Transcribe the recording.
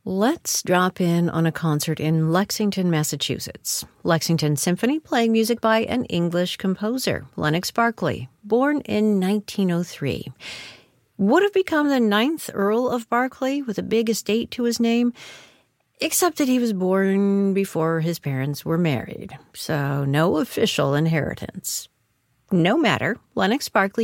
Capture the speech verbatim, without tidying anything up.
Let's drop in on a concert in Lexington, Massachusetts. Lexington Symphony playing music by an English composer, Lennox Berkeley, born in nineteen oh three. Would have become the ninth Earl of Berkeley with a big estate to his name, except that he was born before his parents were married, so no official inheritance. No matter, Lennox Berkeley